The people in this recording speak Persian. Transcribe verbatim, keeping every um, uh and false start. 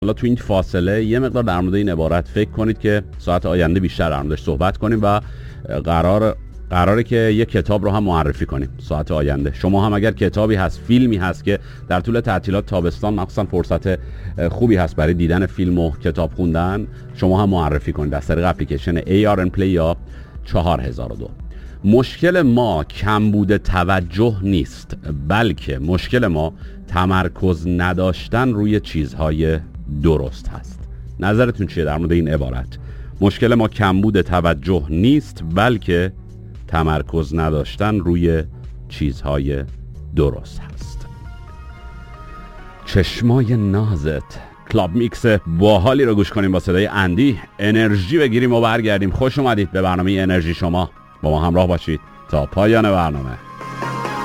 حالا تو این فاصله یه مقدار در مورد این عبارت فکر کنید که ساعت آینده بیشتر در موردش صحبت کنیم و قرار قراره که یک کتاب رو هم معرفی کنیم ساعت آینده. شما هم اگر کتابی هست، فیلمی هست که در طول تعطیلات تابستان مخصوصا فرصت خوبی هست برای دیدن فیلم و کتاب خوندن، شما هم معرفی کنید از طریق اپلیکیشن ای آر ان پلی یا چهار هزار و دو. مشکل ما کمبود توجه نیست، بلکه مشکل ما تمرکز نداشتن روی چیزهای درست هست. نظرتون چیه در مورد این عبارت؟ مشکل ما کمبود توجه نیست، بلکه تمرکز نداشتن روی چیزهای درست هست. چشمای نازت، کلاب میکس باحالی رو گوش کنیم با صدای اندی. انرژی بگیریم و برگردیم. خوش اومدید به برنامه انرژی شما. با ما همراه باشید تا پایان برنامه.